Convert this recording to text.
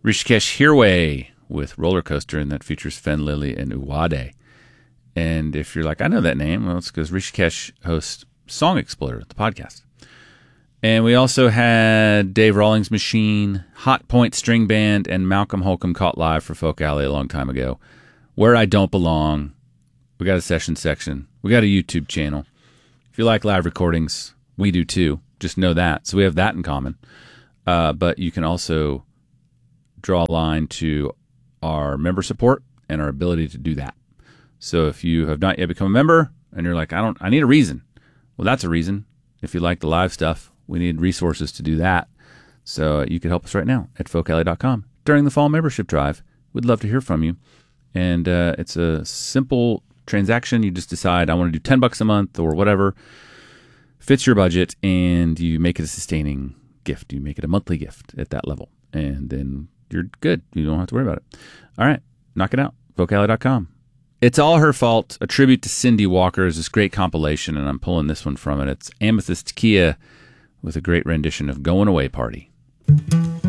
Rishikesh Hirway with Roller Coaster, and that features Fen Lily and Uwade. And if you're like, I know that name, well, it's because Rishikesh hosts Song Exploder, the podcast. And we also had Dave Rawlings Machine, Hot Point String Band, and Malcolm Holcomb caught live for Folk Alley a long time ago. Where I Don't Belong. We got a session section. We got a YouTube channel. If you like live recordings, we do too. Just know that. So we have that in common. But you can also draw a line to our member support and our ability to do that. So if you have not yet become a member and you're like, I need a reason. Well, that's a reason. If you like the live stuff, we need resources to do that. So you can help us right now at folkalley.com during the fall membership drive. We'd love to hear from you. And it's a simple transaction. You just decide, I want to do $10 a month or whatever fits your budget, and you make it a sustaining gift. You make it a monthly gift at that level, and then you're good. You don't have to worry about it. All right, knock it out. folkalley.com. It's All Her Fault, a tribute to Cindy Walker, is this great compilation, and I'm pulling this one from it. It's Amethyst Kia with a great rendition of Going Away Party.